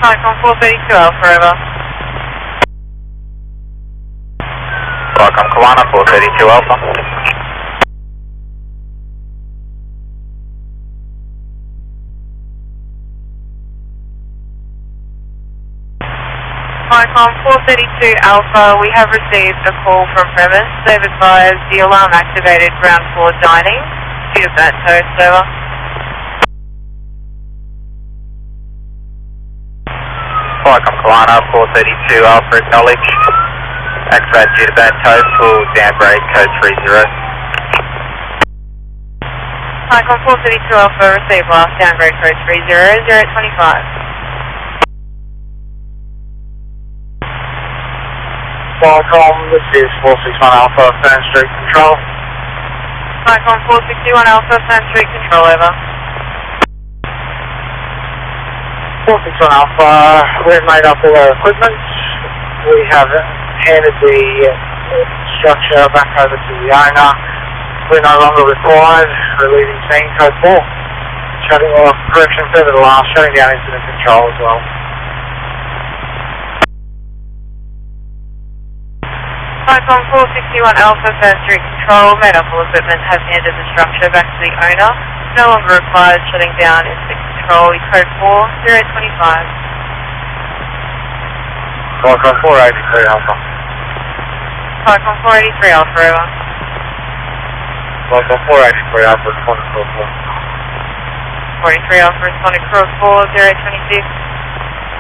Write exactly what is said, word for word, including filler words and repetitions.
Icon four thirty-two Alpha, over. Welcome, Kalana, four thirty-two Alpha. Icon four thirty-two Alpha, we have received a call from premise. They've advised the alarm activated ground floor dining due to burnt toast, over. Welcome, Kalana, four thirty-two Alpha, acknowledge. Activate due to burnt toast, will downgrade code three zero. Icon four thirty-two Alpha, receive last downgrade code three zero zero twenty-five. Welcome, this is four six one Alpha, Fern Street Control. Icon four sixty-one Alpha, Fern Street Control, over. four six one Alpha, we've made up all our equipment. We have handed the structure back over to the owner. We're no longer required. We're leaving scene code four. Shutting off, correction further to last, shutting down incident control as well. Icon four sixty-one Alpha, Fern Street Control, made up all equipment, have handed the structure back to the owner. No longer required, shutting down incident control, code four zero twenty-five. Welcome, four eighty-three Alpha. Icon four eighty-three Alpha, over. Welcome, four eighty-three Alpha, responding code four. four eighty-three Alpha, responding code four zero twenty-six.